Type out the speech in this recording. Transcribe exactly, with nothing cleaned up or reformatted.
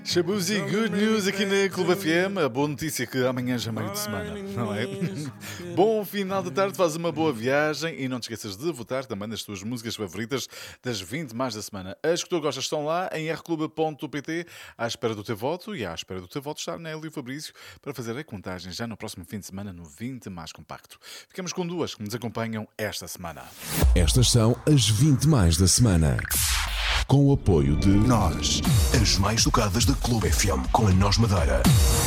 Shabuzi, good news aqui na Clube F M. A boa notícia é que amanhã já é meio de semana, não é? Bom final de tarde, faz uma boa viagem e não te esqueças de votar também nas tuas músicas favoritas das vinte mais da semana. As que tu gostas estão lá em r clube ponto p t à espera do teu voto e à espera do teu voto está Nélio Fabrício para fazer a contagem já no próximo fim de semana no vinte mais compacto. Ficamos com duas que nos acompanham esta semana. Estas são as vinte mais da semana. Com o apoio de Nós, as mais tocadas da Clube F M com a Nós Madeira.